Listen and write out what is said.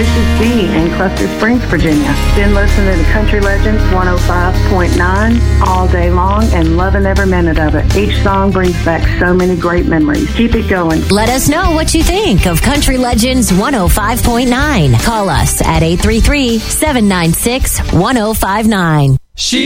This is Dee in Cluster Springs, Virginia. Been listening to Country Legends 105.9 all day long and loving every minute of it. Each song brings back so many great memories. Keep it going. Let us know what you think of Country Legends 105.9. Call us at 833-796-1059.